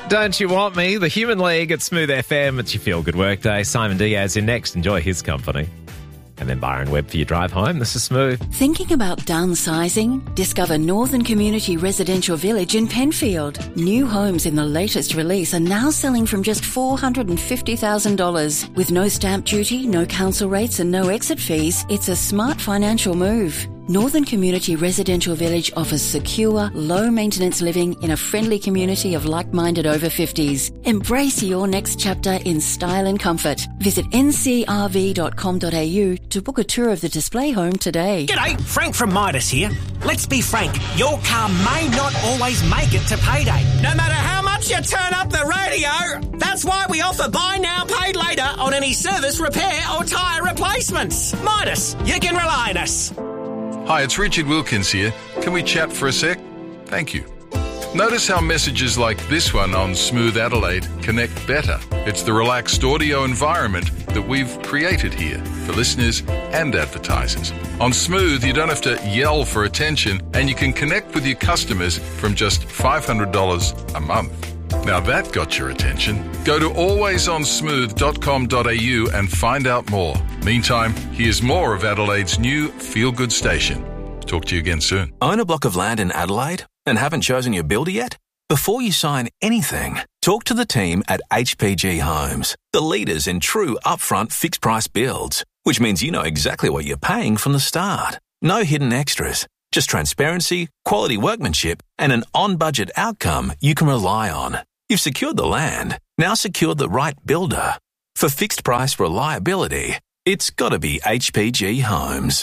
Don't You Want Me? The Human League at Smooth FM. It's your feel-good workday. Simon Diaz in next. Enjoy his company. And then Byron Webb for your drive home. This is Smooth. Thinking about downsizing? Discover Northern Community Residential Village in Penfield. New homes in the latest release are now selling from just $450,000. With no stamp duty, no council rates and no exit fees, it's a smart financial move. Northern Community Residential Village offers secure, low-maintenance living in a friendly community of like-minded over 50s. Embrace your next chapter in style and comfort. Visit ncrv.com.au to book a tour of the display home today. G'day, Frank from Midas here. Let's be frank, your car may not always make it to payday. No matter how much you turn up the radio, that's why we offer buy now, pay later on any service, repair or tyre replacements. Midas, you can rely on us. Hi, it's Richard Wilkins here. Can we chat for a sec? Thank you. Notice how messages like this one on Smooth Adelaide connect better. It's the relaxed audio environment that we've created here for listeners and advertisers. On Smooth, you don't have to yell for attention and you can connect with your customers from just $500 a month. Now that got your attention. Go to alwaysonsmooth.com.au and find out more. Meantime, here's more of Adelaide's new feel-good station. Talk to you again soon. Own a block of land in Adelaide and haven't chosen your builder yet? Before you sign anything, talk to the team at HPG Homes, the leaders in true upfront fixed-price builds, which means you know exactly what you're paying from the start. No hidden extras. Just transparency, quality workmanship, and an on-budget outcome you can rely on. You've secured the land, now secure the right builder. For fixed-price reliability, it's got to be HPG Homes.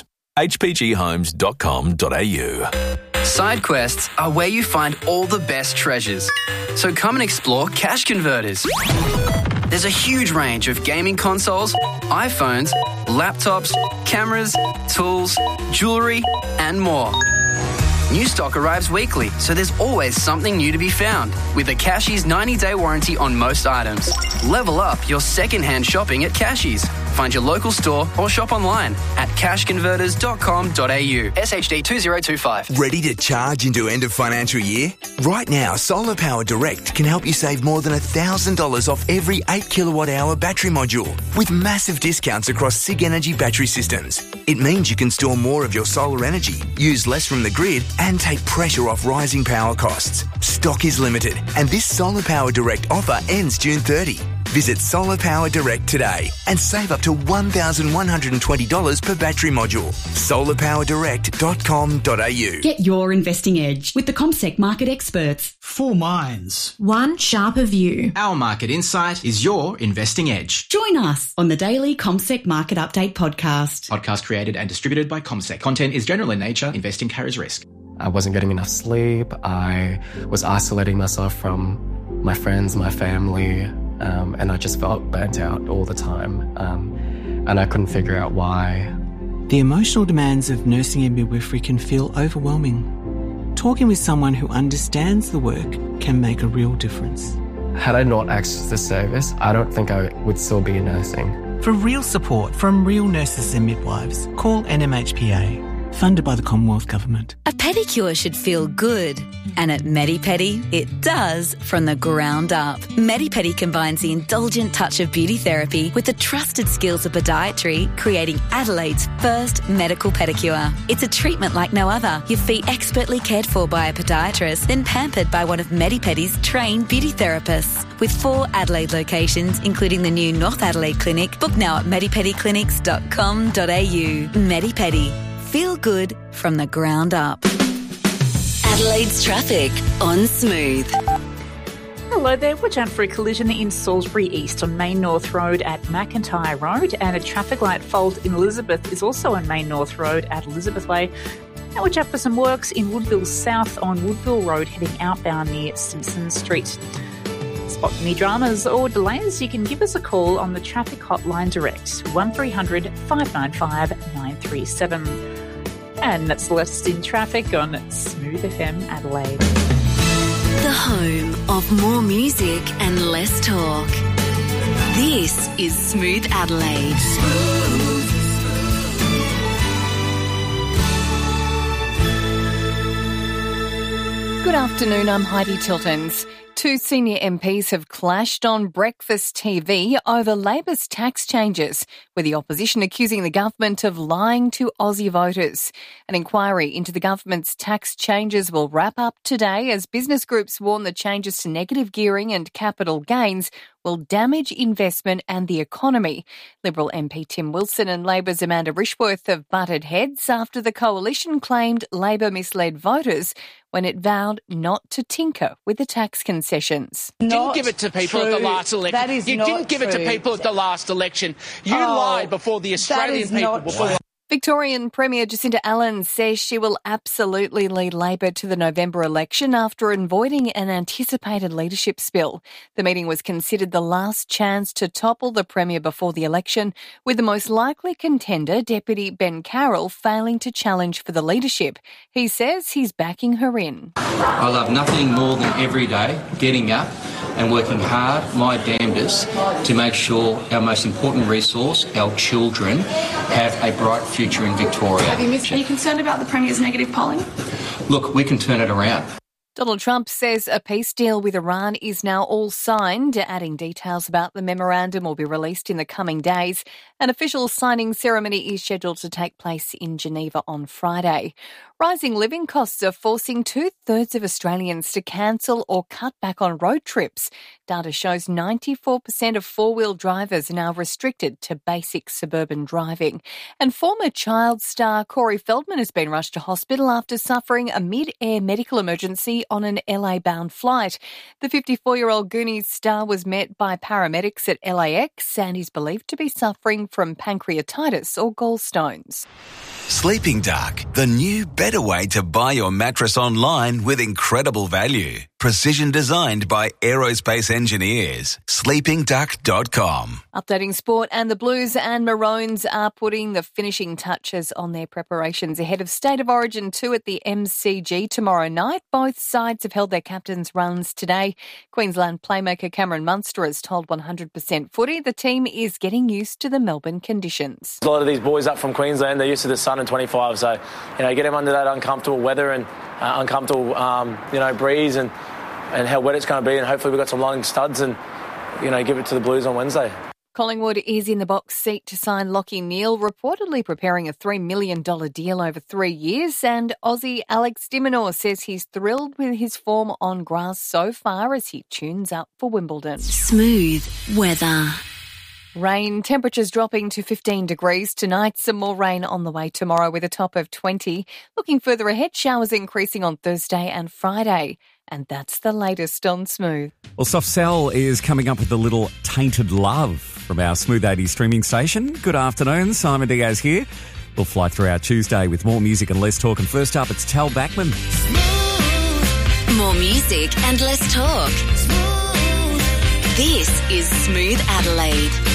hpghomes.com.au. Side quests are where you find all the best treasures. So come and explore Cash Converters. There's a huge range of gaming consoles, iPhones, laptops, cameras, tools, jewellery, and more. New stock arrives weekly, so there's always something new to be found. With a Cashies 90-day warranty on most items. Level up your second-hand shopping at Cashies. Find your local store or shop online at cashconverters.com.au. SHD 2025. Ready to charge into end of financial year? Right now, Solar Power Direct can help you save more than $1,000 off every 8 kilowatt-hour battery module with massive discounts across SIG Energy battery systems. It means you can store more of your solar energy, use less from the grid, and take pressure off rising power costs. Stock is limited, and this Solar Power Direct offer ends June 30. Visit Solar Power Direct today and save up to $1,120 per battery module. solarpowerdirect.com.au. Get your investing edge with the CommSec market experts. 4 minds. One sharper view. Our market insight is your investing edge. Join us on the daily CommSec Market Update podcast. Podcast created and distributed by CommSec. Content is general in nature. Investing carries risk. I wasn't getting enough sleep. I was isolating myself from my friends, my family, and I just felt burnt out all the time, and I couldn't figure out why. The emotional demands of nursing and midwifery can feel overwhelming. Talking with someone who understands the work can make a real difference. Had I not accessed this service, I don't think I would still be nursing. For real support from real nurses and midwives, call NMHPA. Funded by the Commonwealth Government. A pedicure should feel good. And at Medi-Pedi, it does from the ground up. Medi-Pedi combines the indulgent touch of beauty therapy with the trusted skills of podiatry, creating Adelaide's first medical pedicure. It's a treatment like no other. Your feet expertly cared for by a podiatrist, then pampered by one of Medi-Pedi's trained beauty therapists. With 4 Adelaide locations, including the new North Adelaide Clinic, book now at medipediclinics.com.au. Medi-Pedi. Feel good from the ground up. Adelaide's traffic on Smooth. Hello there. Watch out for a collision in Salisbury East on Main North Road at McIntyre Road, and a traffic light fault in Elizabeth is also on Main North Road at Elizabeth Way. Now watch out for some works in Woodville South on Woodville Road heading outbound near Simpson Street. Spot any dramas or delays, you can give us a call on the traffic hotline direct, 1300 595 937. And that's the latest in traffic on Smooth FM Adelaide. The home of more music and less talk. This is Smooth Adelaide. Good afternoon, I'm Heidi Tiltons. Two senior MPs have clashed on breakfast TV over Labor's tax changes, with the opposition accusing the government of lying to Aussie voters. An inquiry into the government's tax changes will wrap up today as business groups warn the changes to negative gearing and capital gains will damage investment and the economy. Liberal MP Tim Wilson and Labor's Amanda Rishworth have butted heads after the coalition claimed Labor misled voters when it vowed not to tinker with the tax concessions. You didn't give it to people at the last election. You didn't give it to people at the last election. You lied before the Australian people. Victorian Premier Jacinta Allen says she will absolutely lead Labor to the November election after avoiding an anticipated leadership spill. The meeting was considered the last chance to topple the Premier before the election, with the most likely contender, Deputy Ben Carroll, failing to challenge for the leadership. He says he's backing her in. I love nothing more than every day getting up and working hard, my damnedest, to make sure our most important resource, our children, have a bright future in Victoria. Are you concerned about the Premier's negative polling? Look, we can turn it around. Donald Trump says a peace deal with Iran is now all signed, adding details about the memorandum will be released in the coming days. An official signing ceremony is scheduled to take place in Geneva on Friday. Rising living costs are forcing 2/3 of Australians to cancel or cut back on road trips. Data shows 94% of four-wheel drivers are now restricted to basic suburban driving. And former child star Corey Feldman has been rushed to hospital after suffering a mid-air medical emergency on an LA-bound flight. The 54-year-old Goonies star was met by paramedics at LAX and is believed to be suffering from pancreatitis or gallstones. Sleeping Dark, the new better way to buy your mattress online with incredible value. Precision designed by aerospace engineers. sleepingduck.com. Updating sport, and the Blues and Maroons are putting the finishing touches on their preparations ahead of State of Origin 2 at the MCG tomorrow night. Both sides have held their captains' runs today. Queensland playmaker Cameron Munster has told 100% Footy the team is getting used to the Melbourne conditions. A lot of these boys up from Queensland, they're used to the sun and 25, so get them under that uncomfortable weather and uncomfortable breeze and how wet it's going to be, and hopefully we've got some long studs and give it to the Blues on Wednesday. Collingwood is in the box seat to sign Lachie Neale, reportedly preparing a $3 million deal over 3 years, and Aussie Alex de Minaur says he's thrilled with his form on grass so far as he tunes up for Wimbledon. Smooth weather. Rain, temperatures dropping to 15 degrees tonight. Some more rain on the way tomorrow with a top of 20. Looking further ahead, showers increasing on Thursday and Friday. And that's the latest on Smooth. Well, Soft Cell is coming up with a little Tainted Love from our Smooth 80s streaming station. Good afternoon, Simon Diaz here. We'll fly through our Tuesday with more music and less talk. And first up, it's Tal Bachman. More music and less talk. This is Smooth Adelaide.